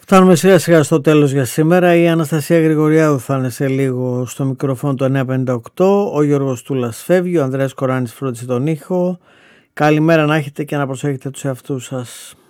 Φτάνουμε σιγά σιγά στο τέλος για σήμερα. Η Αναστασία Γρηγοριάδου θα είναι σε λίγο στο μικρόφωνο το 958. Ο Γιώργος Τούλας φεύγει, ο Ανδρέας Κοράνης φρόντισε τον ήχο. Καλημέρα να έχετε και να προσέχετε τους εαυτούς σας.